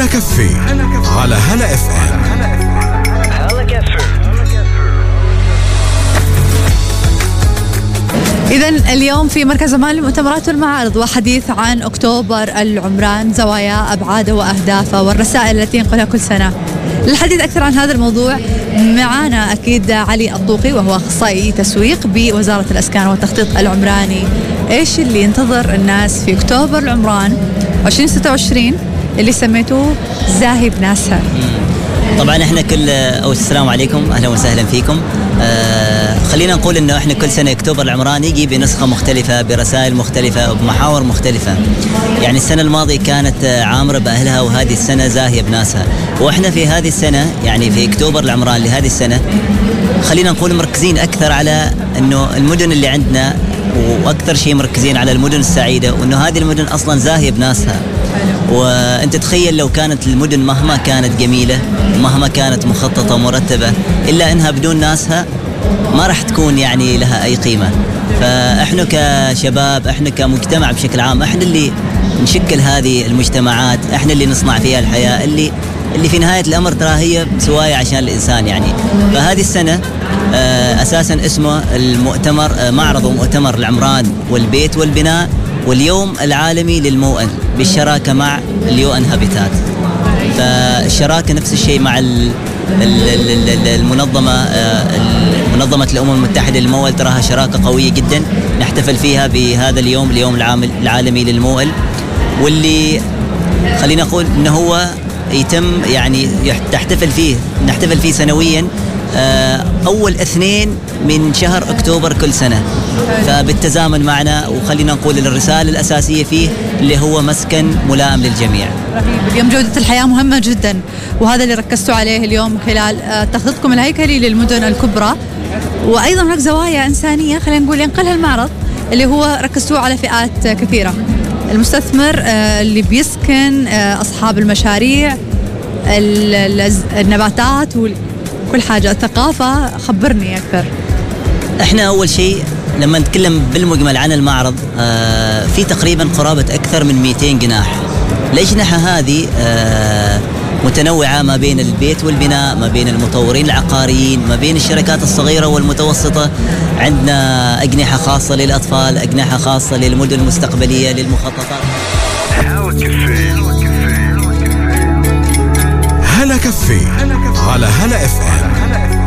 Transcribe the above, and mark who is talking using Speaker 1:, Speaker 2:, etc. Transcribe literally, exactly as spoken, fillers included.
Speaker 1: كافيه على هلا اف ام.
Speaker 2: إذن اليوم في مركز عمان للمؤتمرات والمعارض وحديث عن أكتوبر العمران، زوايا أبعاده وأهدافه والرسائل التي ينقلها كل سنة. للحديث أكثر عن هذا الموضوع معانا أكيد علي الطوقي، وهو أخصائي تسويق بوزارة الأسكان والتخطيط العمراني. إيش اللي ينتظر الناس في أكتوبر العمران عشرين ستة وعشرين اللي سميتوه زاهي بناسها؟
Speaker 3: طبعا احنا كل أو السلام عليكم، اهلا وسهلا فيكم. آه خلينا نقول انه احنا كل سنه اكتوبر العمران يجي بنسخه مختلفه، برسائل مختلفه، وبمحاور مختلفه. يعني السنه الماضيه كانت عامره باهلها، وهذه السنه زاهيه بناسها. واحنا في هذه السنه يعني في اكتوبر العمران لهذه السنه خلينا نقول مركزين اكثر على انه المدن اللي عندنا، واكثر شيء مركزين على المدن السعيده، وانه هذه المدن اصلا زاهيه بناسها. وانت تخيل لو كانت المدن مهما كانت جميله ومهما كانت مخططه ومرتبه، الا انها بدون ناسها ما راح تكون يعني لها اي قيمه. فاحنا كشباب، احنا كمجتمع بشكل عام، احنا اللي نشكل هذه المجتمعات، احنا اللي نصنع فيها الحياه، اللي اللي في نهايه الامر ترى هي سوايه عشان الانسان يعني. فهذه السنه اساسا اسمه المؤتمر، معرض ومؤتمر العمران والبيت والبناء واليوم العالمي للموئن، بالشراكه مع اليو ان هابيتات. فالشراكه نفس الشيء مع المنظمه منظمه الامم المتحده للموئل، تراها شراكه قويه جدا نحتفل فيها بهذا اليوم، اليوم العالمي للموئل، واللي خلينا نقول انه هو يتم يعني تحتفل فيه نحتفل فيه سنويا أول اثنين من شهر أكتوبر كل سنة. فبالتزامن معنا، وخلينا نقول الرسالة الأساسية فيه اللي هو مسكن ملائم للجميع.
Speaker 2: اليوم جودة الحياة مهمة جدا، وهذا اللي ركزتوا عليه اليوم خلال تخطيطكم الهيكلي للمدن الكبرى. وأيضا هناك زوايا إنسانية خلينا نقول ينقلها المعرض، اللي هو ركزتوا على فئات كثيرة: المستثمر اللي بيسكن، أصحاب المشاريع، النباتات كل حاجة، الثقافة. خبرني أكثر.
Speaker 3: احنا أول شيء لما نتكلم بالمجمل عن المعرض، آه في تقريبا قرابة أكثر من مئتين جناح. الأجنحة هذه آه متنوعة ما بين البيت والبناء، ما بين المطورين العقاريين، ما بين الشركات الصغيرة والمتوسطة. عندنا أجنحة خاصة للأطفال، أجنحة خاصة للمدن المستقبلية، للمخططات.
Speaker 1: هلا كافيه على هلا اف ام.